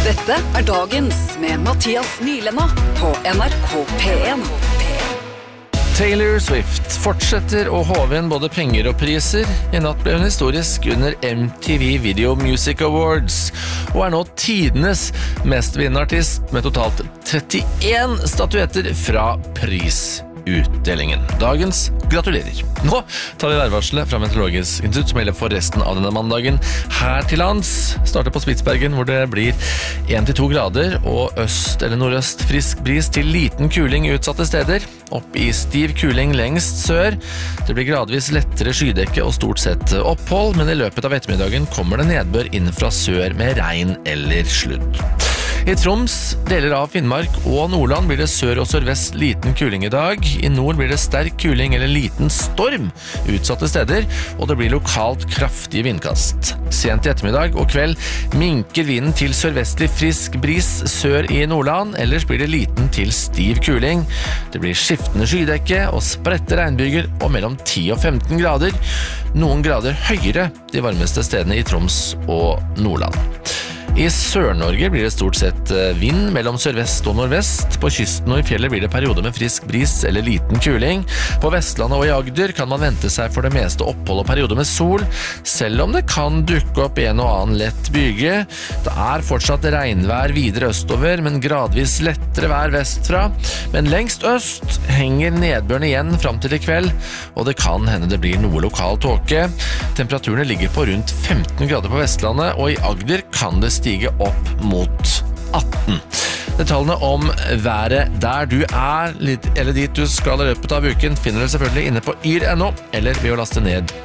Dette dagens med Mathias Nylenda på NRK P1. Taylor Swift fortsetter å håve inn både penger og priser. I natt ble hun historisk under MTV Video Music Awards, og nå tidenes mest vinnende artist med totalt 31 statuetter fra prisutdelingen. Dagens gratulerer. Nå tar vi værvarselet fra Meteorologisk institutt som gjelder for resten av denne mandagen. Her til lands starter på Spitsbergen, hvor det blir 1-2 grader og øst eller nordøst frisk bris til liten kuling utsatte steder. Opp i stiv kuling lengst sør. Det blir gradvis lettere skydekke og stort sett opphold, men i løpet av ettermiddagen kommer det nedbør inn fra sør med regn eller sludd. I Troms, deler av Finnmark og Nordland blir det sør og sørvest liten kuling i dag. I nord blir det sterk kuling eller liten storm utsatte steder, og det blir lokalt kraftige vindkast. Sent i ettermiddag og kveld minker vinden til sørvestlig frisk bris sør i Nordland, ellers blir det liten til stiv kuling. Det blir skiftende skydekke og spredte regnbyger og mellom 10 og 15 grader. Noen grader høyere de varmeste stedene i Troms og Nordland. I Sør-Norge blir det stort sett vind mellom sørvest og nordvest. På kysten og i fjellet blir det perioder med frisk bris eller liten kuling. På Vestlandet og i Agder kan man vente seg for det meste opphold og perioder med sol, selv om det kan dukke opp en og annen lett byge. Det fortsatt regnvær videre østover, men gradvis lettere vær vestfra. Men lengst øst henger nedbøren igjen fram til i kveld, og det kan hende det blir noe lokal tåke. Temperaturene ligger på rundt 15 grader på Vestlandet, og i Agder kan det stige opp mot 18. Detaljene om været der du eller dit du skal i løpet av uken finner du selvfølgelig inne på yr.no, eller ved å laste ned